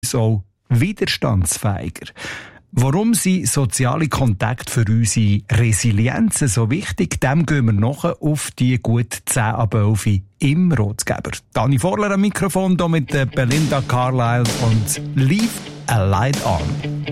auch widerstandsfähiger. Warum sind soziale Kontakte für unsere Resilienz so wichtig? Dem gehen wir nach auf die gut 10 ab 11 im Rotgeber. Dani Vorler am Mikrofon hier mit Belinda Carlisle und Leave a Light On.